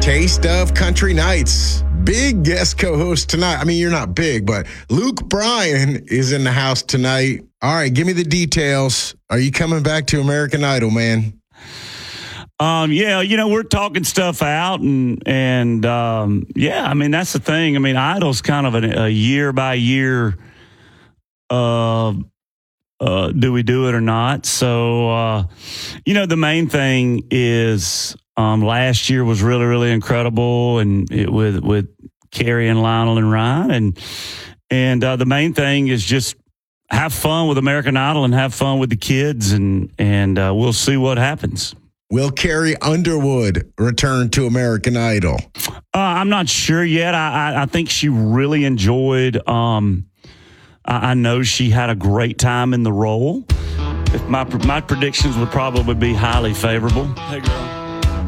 Taste of Country Nights. Big guest co-host tonight. I mean, you're not big, but Luke Bryan is in the house tonight. All right, give me the details. Are you coming back to American Idol, man? Yeah, we're talking stuff out and yeah, I mean, that's the thing. I mean, Idol's kind of a year by year, do we do it or not? So, the main thing is, last year was really, really incredible, and with Carrie and Lionel and Ryan, and the main thing is just have fun with American Idol and have fun with the kids, and we'll see what happens. Will Carrie Underwood return to American Idol? I'm not sure yet. I think she really enjoyed. I know she had a great time in the role. My predictions would probably be highly favorable. Hey, girl.